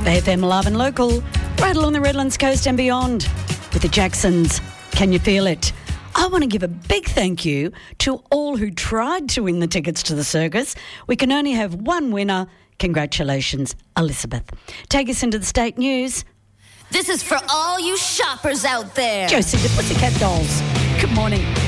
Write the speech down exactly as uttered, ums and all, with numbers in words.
Bay F M Live and Local, right along the Redlands coast and beyond. With the Jacksons, Can You Feel It? I want to give a big thank you to all who tried to win the tickets to the circus. We can only have one winner. Congratulations, Elizabeth. Take us into the state news. This is for all you shoppers out there. Josie the Pussycat Dolls. Good morning.